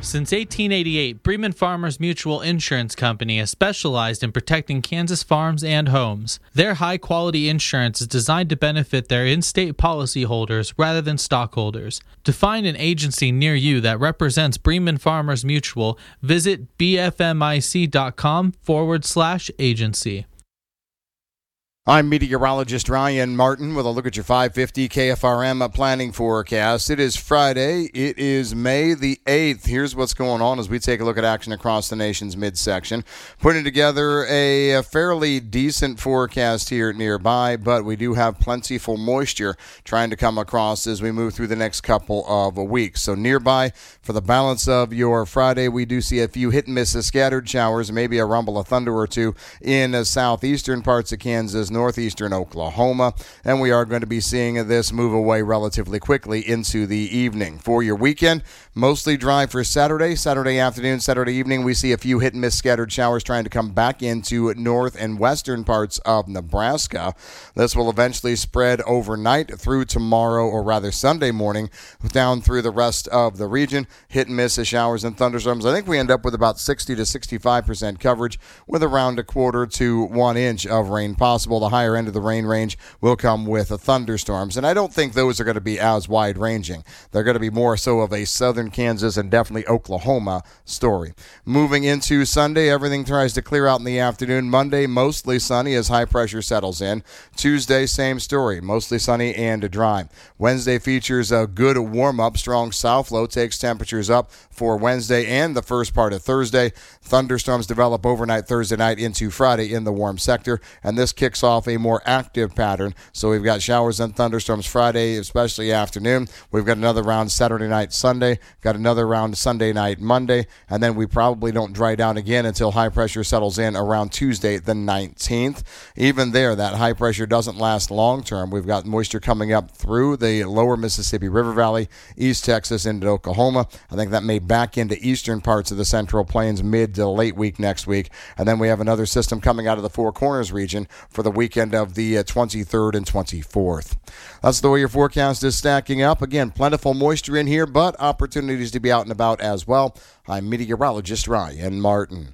Since 1888, Bremen Farmers Mutual Insurance Company has specialized in protecting Kansas farms and homes. Their high-quality insurance is designed to benefit their in-state policyholders rather than stockholders. To find an agency near you that represents Bremen Farmers Mutual, visit bfmic.com/agency. I'm meteorologist Ryan Martin with a look at your 550 KFRM planning forecast. It is Friday. It is May the 8th. Here's what's going on as we take a look at action across the nation's midsection. Putting together a fairly decent forecast here nearby, but we do have plentiful moisture trying to come across as we move through the next couple of weeks. So nearby, for the balance of your Friday, we do see a few hit and miss scattered showers, maybe a rumble of thunder or two in southeastern parts of Kansas, northeastern Oklahoma, and we are going to be seeing this move away relatively quickly into the evening. For your weekend, mostly dry for Saturday afternoon, Saturday evening, we see a few hit and miss scattered showers trying to come back into north and western parts of Nebraska. This will eventually spread overnight through tomorrow, or rather Sunday morning, down through the rest of the region. Hit and miss showers and thunderstorms. I think we end up with about 60 to 65% coverage with around a quarter to 1 inch of rain possible. The higher end of the rain range will come with thunderstorms, and I don't think those are going to be as wide-ranging. They're going to be more so of a southern Kansas and definitely Oklahoma story. Moving into Sunday, everything tries to clear out in the afternoon. Monday, mostly sunny as high pressure settles in. Tuesday, same story, mostly sunny and dry. Wednesday features a good warm-up. Strong south low takes temperatures up for Wednesday and the first part of Thursday. Thunderstorms develop overnight Thursday night into Friday in the warm sector, and this kicks off a more active pattern. So we've got showers and thunderstorms Friday, especially afternoon. We've got another round Saturday night, Sunday, got another round Sunday night, Monday, and then we probably don't dry down again until high pressure settles in around Tuesday the 19th. Even there, that high pressure doesn't last long term. We've got moisture coming up through the lower Mississippi River Valley, East Texas into Oklahoma. I think that may back into eastern parts of the Central Plains mid to late week next week. And then we have another system coming out of the Four Corners region for the weekend of the 23rd and 24th. That's the way your forecast is stacking up. Again, plentiful moisture in here, but opportunities to be out and about as well. I'm meteorologist Ryan Martin.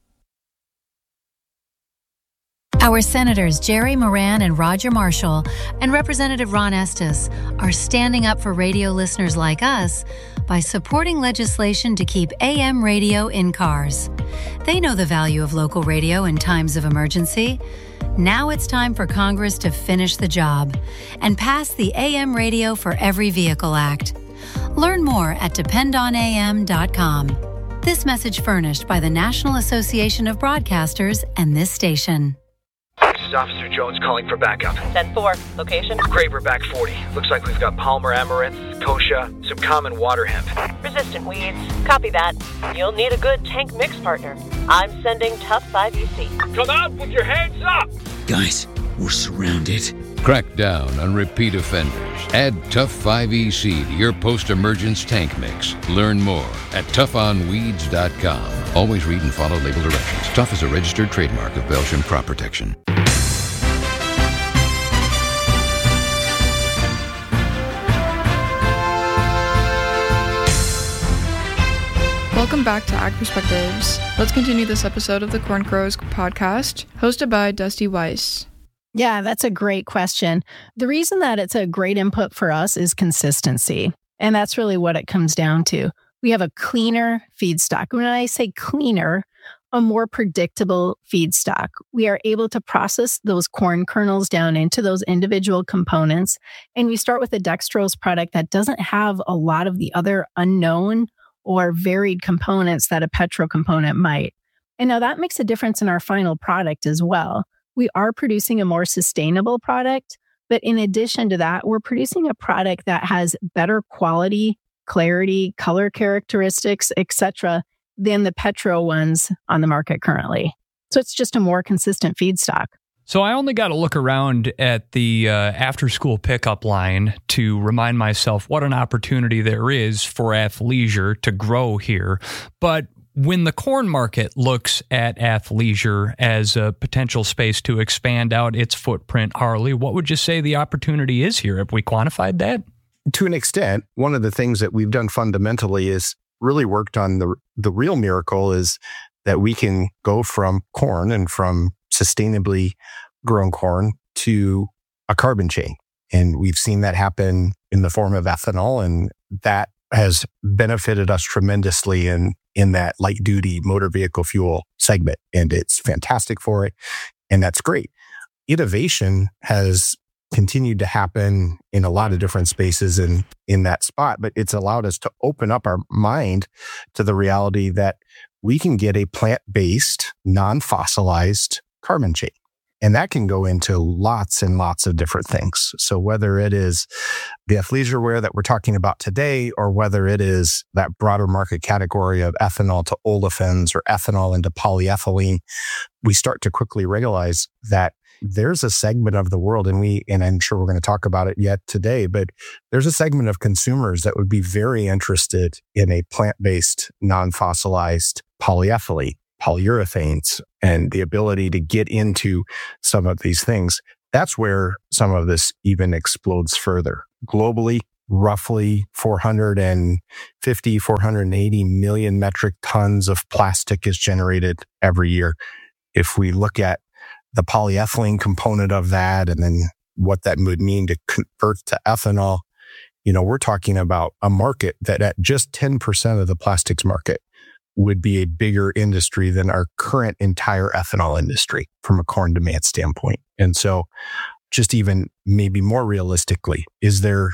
Our Senators Jerry Moran and Roger Marshall and Representative Ron Estes are standing up for radio listeners like us by supporting legislation to keep AM radio in cars. They know the value of local radio in times of emergency. Now it's time for Congress to finish the job and pass the AM Radio for Every Vehicle Act. Learn more at dependonam.com. This message furnished by the National Association of Broadcasters and this station. This is Officer Jones calling for backup. 10-4. Location? Craver back 40. Looks like we've got Palmer amaranth, kochia, some common water hemp. Resistant weeds. Copy that. You'll need a good tank mix partner. I'm sending Tough 5EC. Come out with your hands up! Guys, we're surrounded. Crack down on repeat offenders. Add Tough 5EC to your post-emergence tank mix. Learn more at tougfonweeds.com. Always read and follow label directions. Tough is a registered trademark of Belgian Crop Protection. Welcome back to Ag Perspectives. Let's continue this episode of the Corn Crows podcast, hosted by Dusty Weiss. Yeah, that's a great question. The reason that it's a great input for us is consistency. And that's really what it comes down to. We have a cleaner feedstock. When I say cleaner, a more predictable feedstock. We are able to process those corn kernels down into those individual components. And we start with a dextrose product that doesn't have a lot of the other unknown or varied components that a petro component might. And now that makes a difference in our final product as well. We are producing a more sustainable product, but in addition to that, we're producing a product that has better quality, clarity, color characteristics, etc., than the petro ones on the market currently. So it's just a more consistent feedstock. So I only got to look around at the after-school pickup line to remind myself what an opportunity there is for athleisure to grow here. But when the corn market looks at athleisure as a potential space to expand out its footprint, Harley, what would you say the opportunity is here? Have we quantified that? To an extent, one of the things that we've done fundamentally is really worked on the real miracle is that we can go from corn and from sustainably grown corn to a carbon chain. And we've seen that happen in the form of ethanol, and that has benefited us tremendously in that light duty motor vehicle fuel segment. And it's fantastic for it. And that's great. Innovation has continued to happen in a lot of different spaces in that spot, but it's allowed us to open up our mind to the reality that we can get a plant-based, non-fossilized carbon chain. And that can go into lots and lots of different things. So whether it is the athleisure wear that we're talking about today, or whether it is that broader market category of ethanol to olefins or ethanol into polyethylene, we start to quickly realize that there's a segment of the world, and I'm sure we're going to talk about it yet today, but there's a segment of consumers that would be very interested in a plant-based, non-fossilized polyethylene, polyurethanes, and the ability to get into some of these things. That's where some of this even explodes further. Globally, roughly 450, 480 million metric tons of plastic is generated every year. If we look at the polyethylene component of that, and then what that would mean to convert to ethanol, we're talking about a market that at just 10% of the plastics market would be a bigger industry than our current entire ethanol industry from a corn demand standpoint. And so just even maybe more realistically, is there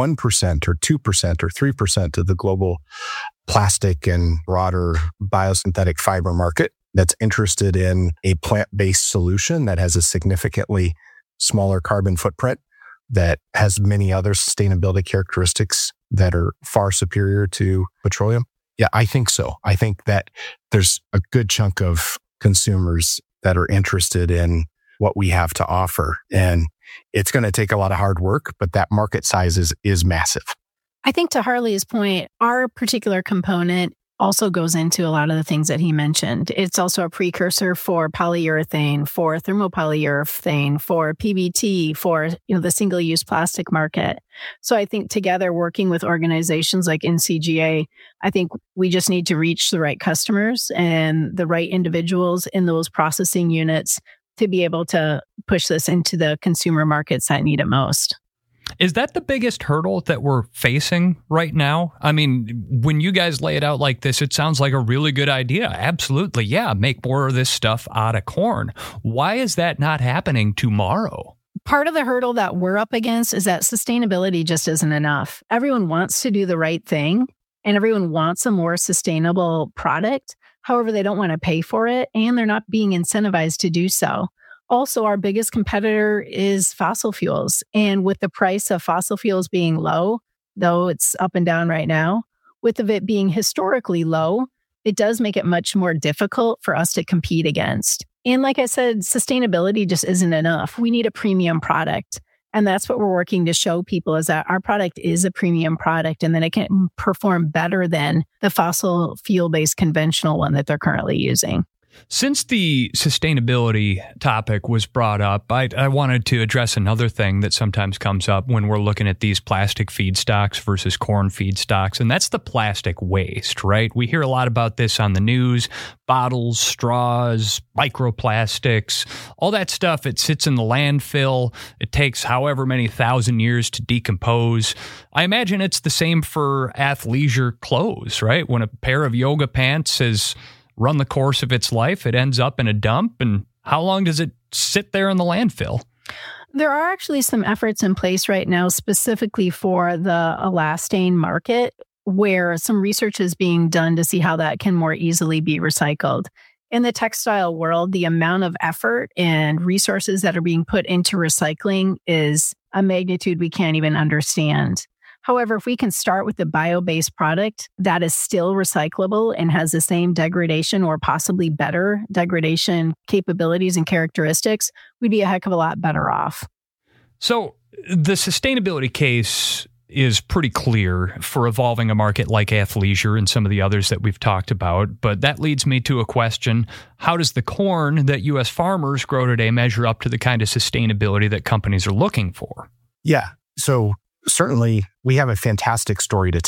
1% or 2% or 3% of the global plastic and broader biosynthetic fiber market that's interested in a plant-based solution that has a significantly smaller carbon footprint, that has many other sustainability characteristics that are far superior to petroleum? Yeah, I think so. I think that there's a good chunk of consumers that are interested in what we have to offer. And it's going to take a lot of hard work, but that market size is massive. I think to Harley's point, our particular component also goes into a lot of the things that he mentioned. It's also a precursor for polyurethane, for thermopolyurethane, for PBT, for the single-use plastic market. So I think together, working with organizations like NCGA, I think we just need to reach the right customers and the right individuals in those processing units to be able to push this into the consumer markets that need it most. Is that the biggest hurdle that we're facing right now? I mean, when you guys lay it out like this, it sounds like a really good idea. Absolutely. Yeah, make more of this stuff out of corn. Why is that not happening tomorrow? Part of the hurdle that we're up against is that sustainability just isn't enough. Everyone wants to do the right thing, and everyone wants a more sustainable product. However, they don't want to pay for it, and they're not being incentivized to do so. Also, our biggest competitor is fossil fuels. And with the price of fossil fuels being low, though it's up and down right now, with it being historically low, it does make it much more difficult for us to compete against. And like I said, sustainability just isn't enough. We need a premium product. And that's what we're working to show people, is that our product is a premium product and that it can perform better than the fossil fuel-based conventional one that they're currently using. Since the sustainability topic was brought up, I wanted to address another thing that sometimes comes up when we're looking at these plastic feedstocks versus corn feedstocks, and that's the plastic waste, right? We hear a lot about this on the news: bottles, straws, microplastics, all that stuff. It sits in the landfill. It takes however many thousand years to decompose. I imagine it's the same for athleisure clothes, right? When a pair of yoga pants is run the course of its life, it ends up in a dump. And how long does it sit there in the landfill? There are actually some efforts in place right now specifically for the elastane market, where some research is being done to see how that can more easily be recycled. In the textile world, the amount of effort and resources that are being put into recycling is a magnitude we can't even understand. However, if we can start with the bio-based product that is still recyclable and has the same degradation or possibly better degradation capabilities and characteristics, we'd be a heck of a lot better off. So the sustainability case is pretty clear for evolving a market like athleisure and some of the others that we've talked about. But that leads me to a question: how does the corn that U.S. farmers grow today measure up to the kind of sustainability that companies are looking for? Yeah. So certainly, we have a fantastic story to tell.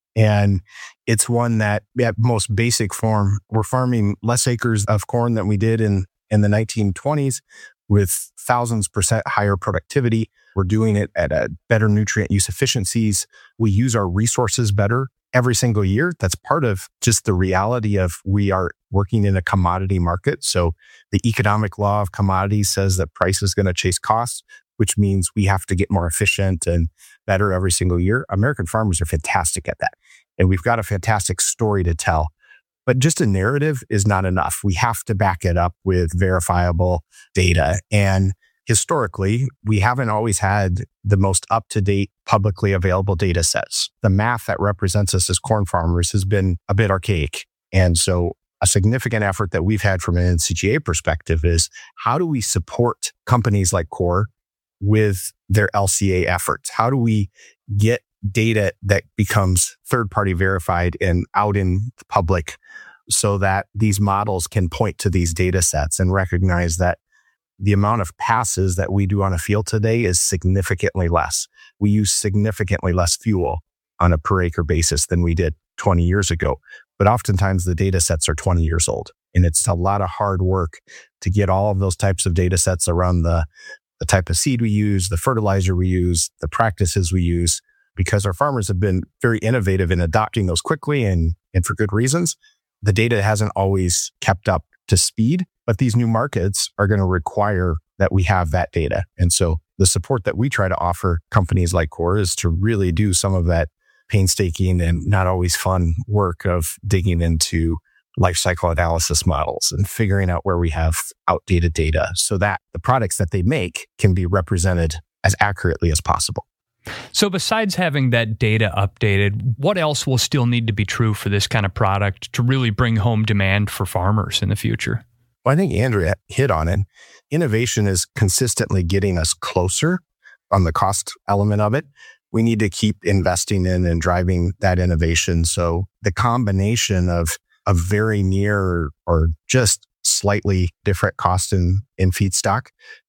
And it's one that, at most basic form, we're farming less acres of corn than we did in the 1920s with thousands % higher productivity. We're doing it at a better nutrient use efficiencies. We use our resources better every single year. That's part of just the reality of we are working in a commodity market. So the economic law of commodities says that price is going to chase costs, which means we have to get more efficient and better every single year. American farmers are fantastic at that. And we've got a fantastic story to tell. But just a narrative is not enough. We have to back it up with verifiable data. And historically, we haven't always had the most up-to-date publicly available data sets. The math that represents us as corn farmers has been a bit archaic. And so a significant effort that we've had from an NCGA perspective is how do we support companies like Core with their LCA efforts? How do we get data that becomes third-party verified and out in the public so that these models can point to these data sets and recognize that the amount of passes that we do on a field today is significantly less. We use significantly less fuel on a per acre basis than we did 20 years ago. But oftentimes the data sets are 20 years old. And it's a lot of hard work to get all of those types of data sets around the type of seed we use, the fertilizer we use, the practices we use, because our farmers have been very innovative in adopting those quickly and for good reasons. The data hasn't always kept up to speed, but these new markets are going to require that we have that data. And so the support that we try to offer companies like Core is to really do some of that painstaking and not always fun work of digging into life cycle analysis models and figuring out where we have outdated data so that the products that they make can be represented as accurately as possible. So besides having that data updated, what else will still need to be true for this kind of product to really bring home demand for farmers in the future? Well, I think Andrea hit on it. Innovation is consistently getting us closer on the cost element of it. We need to keep investing in and driving that innovation. So the combination of a very near or just slightly different cost in feedstock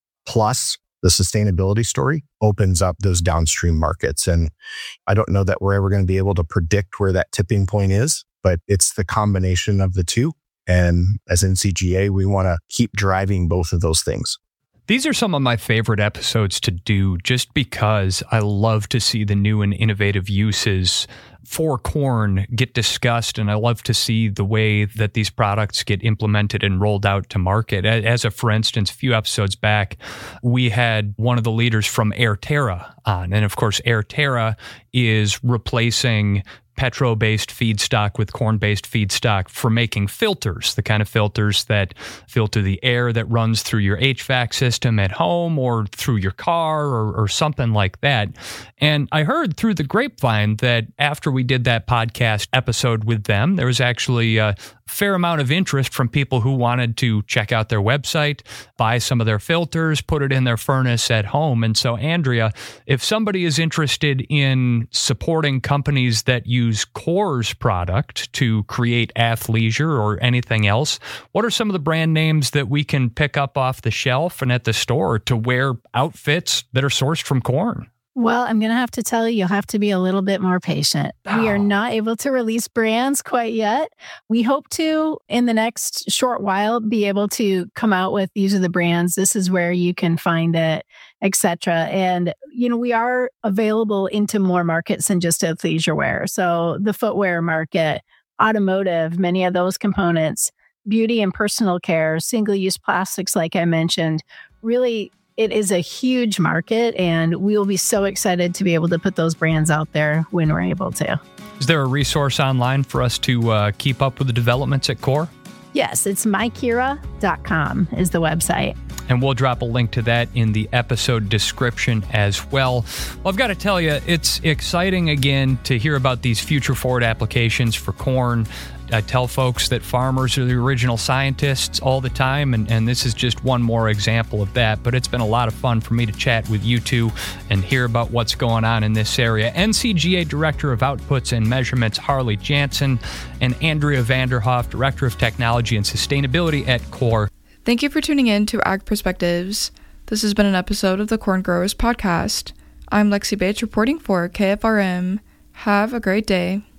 plus the sustainability story opens up those downstream markets. And I don't know that we're ever going to be able to predict where that tipping point is, but it's the combination of the two. And as NCGA, we want to keep driving both of those things. These are some of my favorite episodes to do just because I love to see the new and innovative uses for corn get discussed, and I love to see the way that these products get implemented and rolled out to market. As for instance, a few episodes back, we had one of the leaders from Airterra on, and of course, Airterra is replacing petro-based feedstock with corn-based feedstock for making filters, the kind of filters that filter the air that runs through your HVAC system at home or through your car or something like that. And I heard through the grapevine that after we did that podcast episode with them, there was actually a fair amount of interest from people who wanted to check out their website, buy some of their filters, put it in their furnace at home. And so, Andrea, if somebody is interested in supporting companies that use Core's product to create athleisure or anything else, what are some of the brand names that we can pick up off the shelf and at the store to wear outfits that are sourced from corn? Well, I'm going to have to tell you, you'll have to be a little bit more patient. We are not able to release brands quite yet. We hope to, in the next short while, be able to come out with these are the brands, this is where you can find it, etc. And, we are available into more markets than just athleisure wear. So the footwear market, automotive, many of those components, beauty and personal care, single-use plastics, like I mentioned, really it is a huge market, and we will be so excited to be able to put those brands out there when we're able to. Is there a resource online for us to keep up with the developments at Core? Yes, it's mykira.com is the website. And we'll drop a link to that in the episode description as well. I've got to tell you, it's exciting again to hear about these future forward applications for corn. I tell folks that farmers are the original scientists all the time, and this is just one more example of that. But it's been a lot of fun for me to chat with you two and hear about what's going on in this area. NCGA Director of Outputs and Measurements, Harley Jansen, and Andrea Vanderhoff, Director of Technology and Sustainability at Core. Thank you for tuning in to Ag Perspectives. This has been an episode of the Corn Growers Podcast. I'm Lexi Bates reporting for KFRM. Have a great day.